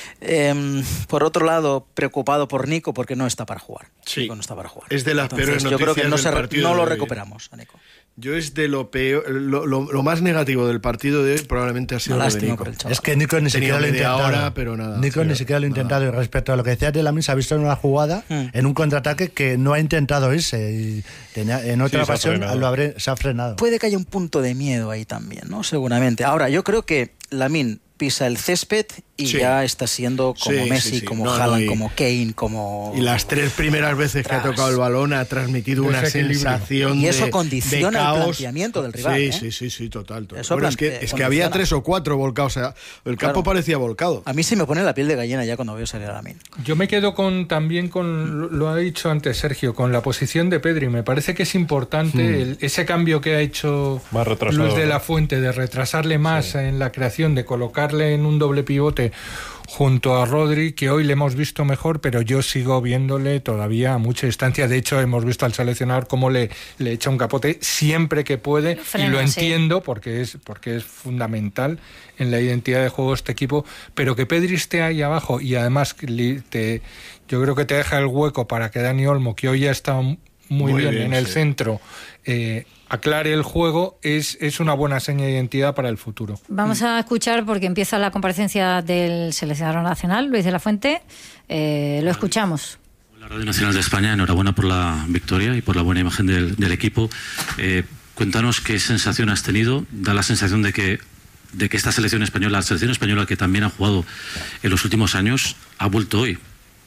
Por otro lado, preocupado por Nico porque no está para jugar. Sí. Nico no está para jugar. Es de las peores noticias. Yo creo que no lo de recuperamos a Nico. Yo es de lo peor, lo más negativo del partido de hoy probablemente ha sido lo de Nico. Es que Nico ni siquiera lo ha intentado. Hora, pero nada, Nico ni siquiera lo ha intentado. Y respecto a lo que decías de Lamine, se ha visto en una jugada, en un contraataque que no ha intentado irse. Y en otra ocasión se ha frenado. Puede que haya un punto de miedo ahí también, ¿no? Seguramente. Ahora, yo creo que Lamine pisa el césped y ya está siendo como Messi, como Haaland, como Kane, como... Y las 3 primeras veces que ha tocado el balón ha transmitido una sensación y eso condiciona de caos. El planteamiento del rival. Sí, total. Bueno, es que había 3 o 4 volcados, o sea, el campo parecía volcado. A mí se me pone la piel de gallina ya cuando veo salir a Lamine. Yo me quedo también con, lo ha dicho antes Sergio, con la posición de Pedri. Me parece que es importante ese cambio que ha hecho Luis de la Fuente, de retrasarle más en la creación, de colocarle en un doble pivote junto a Rodri, que hoy le hemos visto mejor, pero yo sigo viéndole todavía a mucha distancia. De hecho, hemos visto al seleccionador cómo le echa un capote siempre que puede, y lo entiendo porque es fundamental en la identidad de juego de este equipo, pero que Pedri esté ahí abajo y además yo creo que te deja el hueco para que Dani Olmo, que hoy ya está muy bien en el centro, aclare el juego, es una buena seña de identidad para el futuro. Vamos a escuchar, porque empieza la comparecencia del seleccionador nacional, Luis de la Fuente. Lo escuchamos. La Radio Nacional de España, enhorabuena por la victoria y por la buena imagen del equipo. Cuéntanos qué sensación has tenido. Da la sensación de que esta selección española, la selección española que también ha jugado en los últimos años, ha vuelto hoy.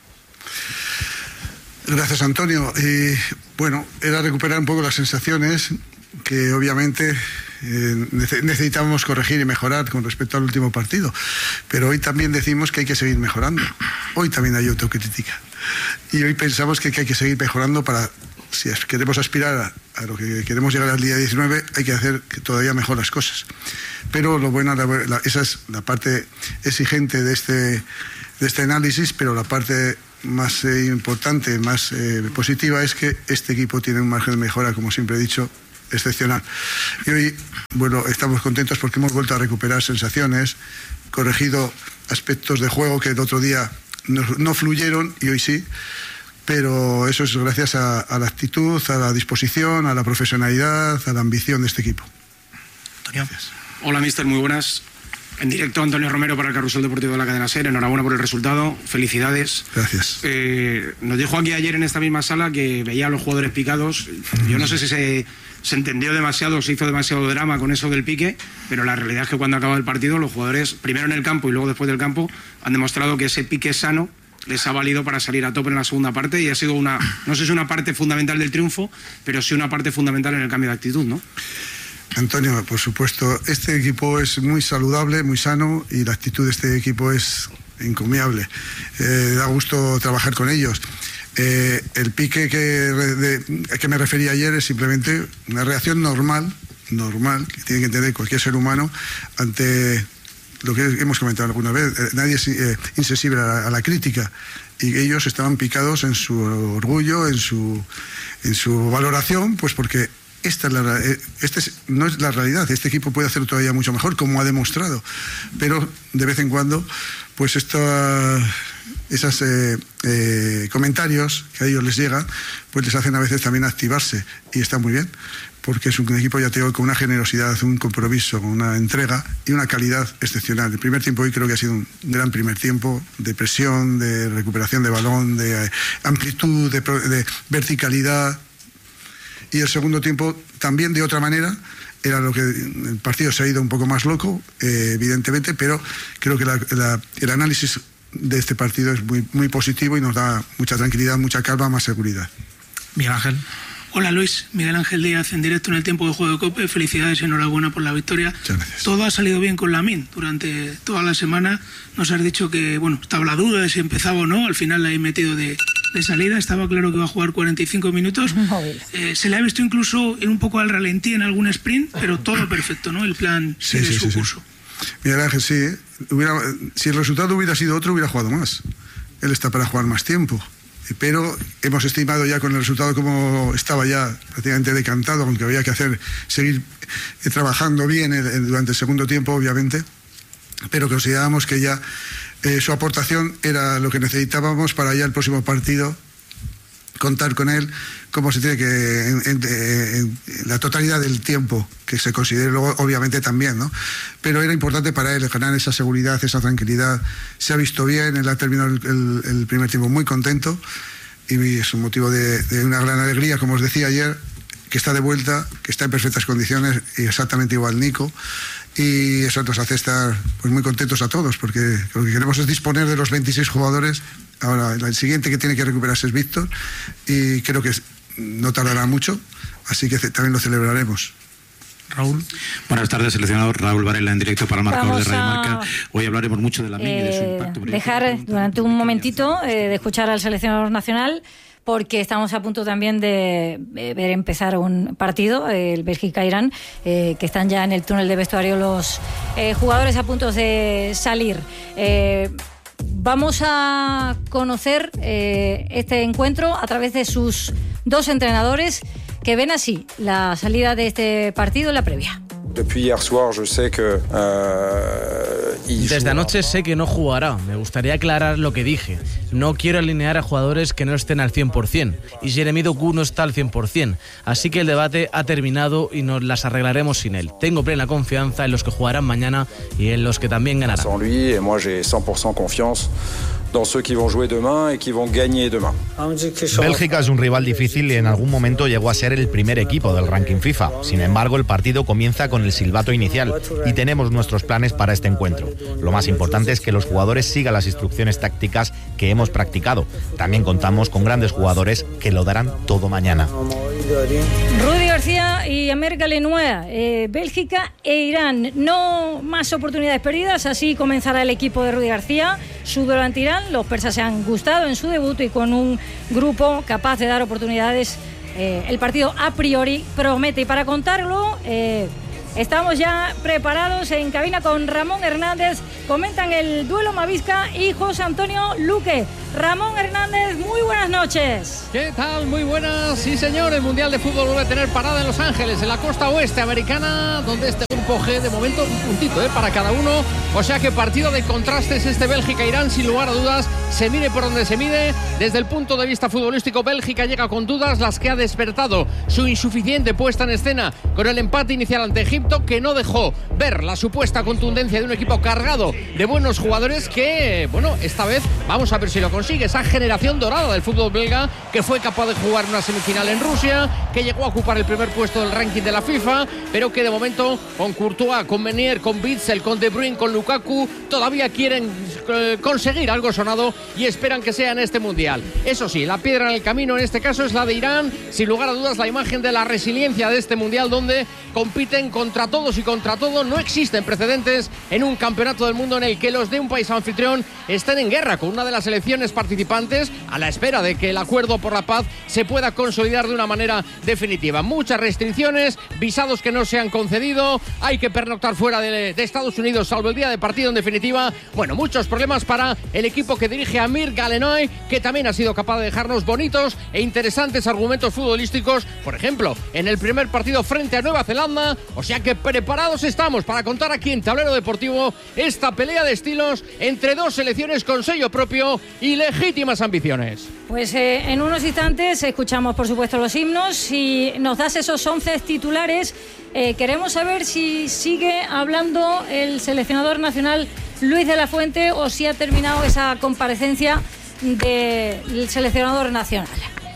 Gracias, Antonio. Bueno, era recuperar un poco las sensaciones que obviamente necesitábamos corregir y mejorar con respecto al último partido, pero hoy también decimos que hay que seguir mejorando. Hoy también hay autocrítica y hoy pensamos que hay que seguir mejorando para, si queremos aspirar a lo que queremos llegar al día 19, hay que hacer todavía mejor las cosas. Pero lo bueno, esa es la parte exigente de este análisis, pero la parte más importante, más positiva, es que este equipo tiene un margen de mejora, como siempre he dicho, excepcional. Y hoy, bueno, estamos contentos porque hemos vuelto a recuperar sensaciones, corregido aspectos de juego que el otro día no fluyeron y hoy sí, pero eso es gracias a la actitud, a la disposición, a la profesionalidad, a la ambición de este equipo. Antonio. Hola, míster, muy buenas. En directo, Antonio Romero para el Carrusel Deportivo de la Cadena SER. Enhorabuena por el resultado, felicidades. Gracias. Nos dijo aquí ayer en esta misma sala que veía a los jugadores picados. Yo no sé si se entendió demasiado, se hizo demasiado drama con eso del pique, pero la realidad es que cuando acaba el partido, los jugadores, primero en el campo y luego después del campo, han demostrado que ese pique sano les ha valido para salir a tope en la segunda parte y ha sido no sé si una parte fundamental del triunfo, pero sí una parte fundamental en el cambio de actitud, ¿no? Antonio, por supuesto, este equipo es muy saludable, muy sano y la actitud de este equipo es encomiable. Da gusto trabajar con ellos. El pique que me refería ayer es simplemente una reacción normal que tiene que tener cualquier ser humano ante lo que hemos comentado alguna vez. Nadie es insensible a la crítica y ellos estaban picados en su orgullo, en su valoración, pues porque no es la realidad. Este equipo puede hacerlo todavía mucho mejor, como ha demostrado, pero de vez en cuando pues esos comentarios que a ellos les llegan pues les hacen a veces también activarse y está muy bien, porque es un equipo, ya te digo, con una generosidad, un compromiso, con una entrega y una calidad excepcional. El primer tiempo hoy creo que ha sido un gran primer tiempo de presión, de recuperación de balón, de amplitud, de verticalidad. Y el segundo tiempo también de otra manera. Era lo que el partido se ha ido un poco más loco, evidentemente, pero creo que el análisis de este partido es muy, muy positivo y nos da mucha tranquilidad, mucha calma, más seguridad. Miguel Ángel. Hola Luis, Miguel Ángel Díaz en directo en el tiempo de juego de COPE. Felicidades y enhorabuena por la victoria. Muchas gracias. Todo ha salido bien con Lamine durante toda la semana. Nos has dicho que, bueno, estaba la duda de si empezaba o no. Al final la he metido de salida. Estaba claro que iba a jugar 45 minutos. Se le ha visto incluso ir un poco al ralentí en algún sprint, pero todo perfecto, ¿no? El plan sigue su curso. Miguel Ángel, sí. Si el resultado hubiera sido otro, hubiera jugado más. Él está para jugar más tiempo. Pero hemos estimado ya con el resultado como estaba ya prácticamente decantado, aunque había que seguir trabajando bien durante el segundo tiempo, obviamente, pero considerábamos que ya su aportación era lo que necesitábamos para ya el próximo partido contar con él como se tiene que en la totalidad del tiempo que se considere luego, obviamente también, ¿no? Pero era importante para él ganar esa seguridad, esa tranquilidad. Se ha visto bien, él ha terminado el primer tiempo muy contento y es un motivo de una gran alegría, como os decía ayer, que está de vuelta, que está en perfectas condiciones y exactamente igual Nico. Y eso nos hace estar pues muy contentos a todos, porque lo que queremos es disponer de los 26 jugadores. Ahora el siguiente que tiene que recuperarse es Víctor y creo que no tardará mucho, así que también lo celebraremos. Raúl. Buenas tardes, seleccionador Raúl Varela en directo para el marcador de Radio Marca. Hoy hablaremos mucho de Lamine y de su impacto. Dejar durante un momentito de escuchar al seleccionador nacional, porque estamos a punto también de ver empezar un partido, el Bélgica-Irán, que están ya en el túnel de vestuario los jugadores a punto de salir. Vamos a conocer este encuentro a través de sus dos entrenadores, que ven así la salida de este partido en la previa. Desde anoche sé que no jugará. Me gustaría aclarar lo que dije. No quiero alinear a jugadores que no estén al 100%. Y Jeremy Doku no está al 100%. Así que el debate ha terminado y nos las arreglaremos sin él. Tengo plena confianza en los que jugarán mañana y en los que también ganarán. Bélgica es un rival difícil y en algún momento llegó a ser el primer equipo del ranking FIFA. Sin embargo, el partido comienza con el silbato inicial y tenemos nuestros planes para este encuentro. Lo más importante es que los jugadores sigan las instrucciones tácticas que hemos practicado. También contamos con grandes jugadores que lo darán todo mañana. Rudy García y América Lenoir, Bélgica e Irán. No más oportunidades perdidas, así comenzará el equipo de Rudi García. Su duelo ante Irán, los persas se han gustado en su debut y con un grupo capaz de dar oportunidades, el partido a priori promete. Y para contarlo, estamos ya preparados en cabina con Ramón Hernández. Comentan el duelo Mavisca y José Antonio Luque. Ramón Hernández, muy buenas noches. ¿Qué tal? Muy buenas. Sí, señor, el Mundial de Fútbol vuelve a tener parada en Los Ángeles, en la costa oeste americana, donde este grupo G, de momento, un puntito para cada uno. O sea que partido de contrastes este Bélgica-Irán, sin lugar a dudas. Se mire por donde se mide. Desde el punto de vista futbolístico, Bélgica llega con dudas, las que ha despertado su insuficiente puesta en escena con el empate inicial ante Egipto, que no dejó ver la supuesta contundencia de un equipo cargado de buenos jugadores que, bueno, esta vez vamos a ver si lo consigue. Esa generación dorada del fútbol belga que fue capaz de jugar una semifinal en Rusia, que llegó a ocupar el primer puesto del ranking de la FIFA, pero que de momento con Courtois, con Meunier, con Witsel, con De Bruyne, con Lukaku, todavía quieren conseguir algo sonado y esperan que sea en este Mundial. Eso sí, la piedra en el camino en este caso es la de Irán, sin lugar a dudas la imagen de la resiliencia de este Mundial, donde compiten contra todos y contra todo. No existen precedentes en un campeonato del mundo en el que los de un país anfitrión estén en guerra con una de las selecciones participantes, a la espera de que el acuerdo por la paz se pueda consolidar de una manera definitiva. Muchas restricciones, visados que no se han concedido, hay que pernoctar fuera de Estados Unidos salvo el día de partido, en definitiva. Bueno, muchos problemas para el equipo que dirige Amir Galenoy, que también ha sido capaz de dejarnos bonitos e interesantes argumentos futbolísticos, por ejemplo, en el primer partido frente a Nueva Zelanda. O sea que preparados estamos para contar aquí en Tablero Deportivo esta pelea de estilos entre dos selecciones con sello propio y legítimas ambiciones. Pues en unos instantes escuchamos por supuesto los himnos y nos das esos 11 titulares. Queremos saber si sigue hablando el seleccionador nacional Luis de la Fuente o si ha terminado esa comparecencia del seleccionador nacional.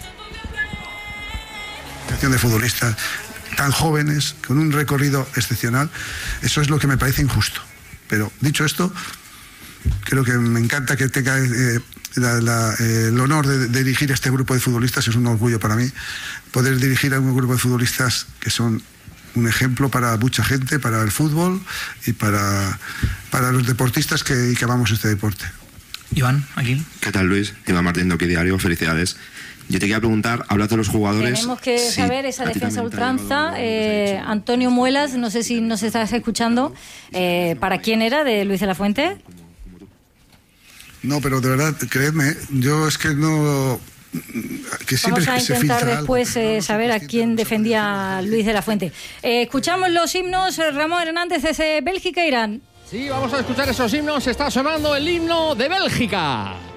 De futbolistas tan jóvenes, con un recorrido excepcional, eso es lo que me parece injusto. Pero dicho esto, creo que me encanta que tenga el honor de dirigir este grupo de futbolistas. Es un orgullo para mí poder dirigir a un grupo de futbolistas que son un ejemplo para mucha gente, para el fútbol y para los deportistas que amamos este deporte. Iván, aquí. ¿Qué tal, Luis? Iván Martín de Hockey Diario, felicidades. Yo te quería preguntar, hablas de los jugadores. Tenemos que saber esa defensa ultranza. Antonio Muelas, no sé si nos estás escuchando. ¿Para quién era de Luis de la Fuente? No, pero de verdad, creedme, yo es que no. Que siempre vamos a intentar después saber a quién defendía Luis de la Fuente. Escuchamos los himnos, Ramón Hernández, desde Bélgica-Irán. Sí, vamos a escuchar esos himnos. Está sonando el himno de Bélgica.